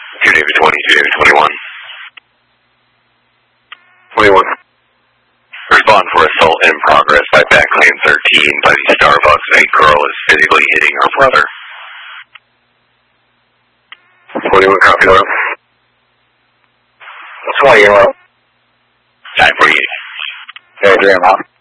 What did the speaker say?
2 Navy 20, 2 Navy 21. 21. Respond for assault in progress by backclaim 13 by the Starbucks. A girl is physically hitting her brother. 21, copy that. 20, you're up. 948. Yeah, 3 I'm off.